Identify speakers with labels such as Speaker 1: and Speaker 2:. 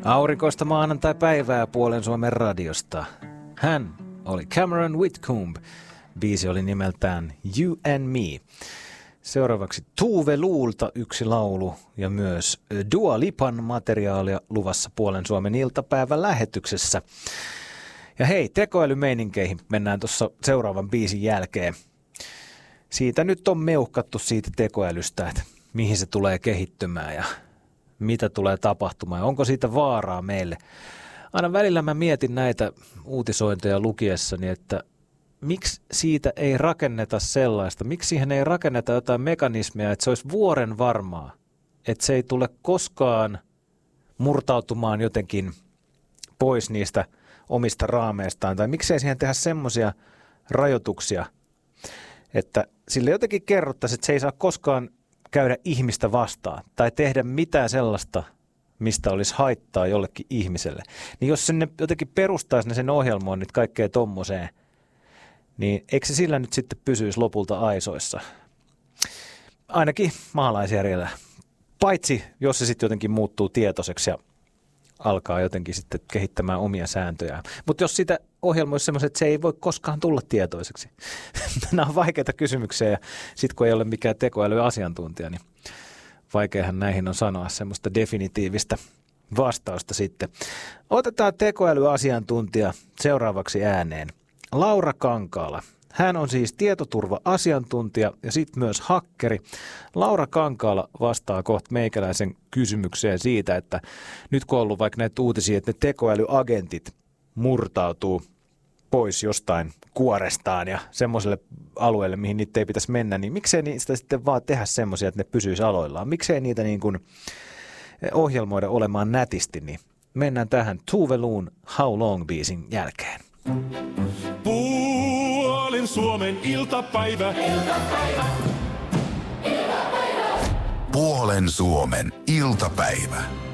Speaker 1: Aurinkoista maanantai-päivää Puolen Suomen radiosta. Hän oli Cameron Whitcomb. Biisi oli nimeltään You and Me. Seuraavaksi Tove Lulta yksi laulu ja myös Dua Lipan materiaalia luvassa Puolen Suomen iltapäivän lähetyksessä. Ja hei, tekoälymeininkeihin mennään tuossa seuraavan biisin jälkeen. Siitä nyt on meuhkattu siitä tekoälystä, että mihin se tulee kehittymään ja mitä tulee tapahtumaan ja onko siitä vaaraa meille. Aina välillä mä mietin näitä uutisointeja lukiessani, että miksi siitä ei rakenneta sellaista, miksi siihen ei rakenneta jotain mekanismia, että se olisi vuoren varmaa, että se ei tule koskaan murtautumaan jotenkin pois niistä omista raameistaan, tai miksei siihen tehdä semmoisia rajoituksia, että sille jotenkin kerrottaisiin, että se ei saa koskaan käydä ihmistä vastaan tai tehdä mitään sellaista, mistä olisi haittaa jollekin ihmiselle. Niin jos sinne jotenkin perustaisi ne sen ohjelmoinnit kaikkea tommoseen, niin eikö se sillä nyt sitten pysyisi lopulta aisoissa? Ainakin maalaisjärjellä. Paitsi jos se sitten jotenkin muuttuu tietoiseksi ja alkaa jotenkin sitten kehittämään omia sääntöjään. Mutta jos sitä ohjelmoisi semmoiset, että se ei voi koskaan tulla tietoiseksi. Nämä on vaikeita kysymyksiä ja sitten kun ei ole mikään tekoälyasiantuntija, niin vaikeahan näihin on sanoa semmoista definitiivistä vastausta sitten. Otetaan tekoälyasiantuntija seuraavaksi ääneen. Laura Kankaala. Hän on siis tietoturva-asiantuntija ja sitten myös hakkeri. Laura Kankaala vastaa kohta meikäläisen kysymykseen siitä, että nyt kun on ollut vaikka näitä uutisia, että ne tekoälyagentit murtautuu pois jostain kuorestaan ja semmoiselle alueelle, mihin niitä ei pitäisi mennä, niin miksei niistä sitten vaan tehdä semmoisia, että ne pysyisi aloillaan? Miksei niitä niin kuin ohjelmoida olemaan nätisti? Niin mennään tähän Tove Lun How Long-biisin jälkeen.
Speaker 2: Puolen Suomen iltapäivä.
Speaker 3: Puolen Suomen iltapäivä.